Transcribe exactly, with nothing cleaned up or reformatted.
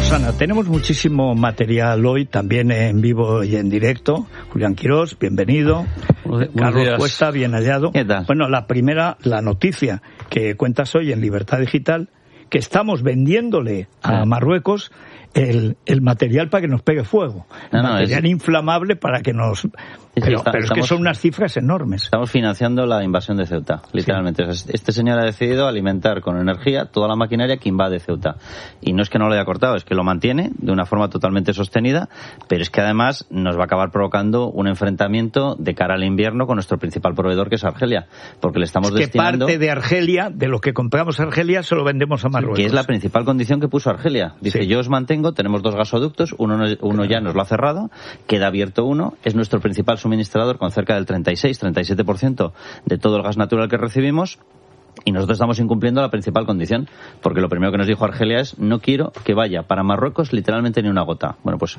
Susana, tenemos muchísimo material hoy, también en vivo y en directo. Julián Quirós, bienvenido. Buenos Carlos días. Cuesta, bien hallado. ¿Qué tal? Bueno, la primera, la noticia que cuentas hoy en Libertad Digital, que estamos vendiéndole a Marruecos el, el material para que nos pegue fuego. No, no, material es... inflamable para que nos... Sí, pero, está, pero es estamos, que son unas cifras enormes. Estamos financiando la invasión de Ceuta, literalmente. Sí. Este señor ha decidido alimentar con energía toda la maquinaria que invade Ceuta. Y no es que no lo haya cortado, es que lo mantiene de una forma totalmente sostenida, pero es que además nos va a acabar provocando un enfrentamiento de cara al invierno con nuestro principal proveedor, que es Argelia. Porque le estamos es que destinando... parte de Argelia, de lo que compramos a Argelia, se lo vendemos a Marruecos. Que es la principal condición que puso Argelia. Dice, sí. yo os mantengo, tenemos dos gasoductos, uno, uno ya nos lo ha cerrado, queda abierto uno, es nuestro principal suministrador con cerca del treinta y seis, treinta y siete por ciento de todo el gas natural que recibimos, y nosotros estamos incumpliendo la principal condición, porque lo primero que nos dijo Argelia es: no quiero que vaya para Marruecos literalmente ni una gota. Bueno, pues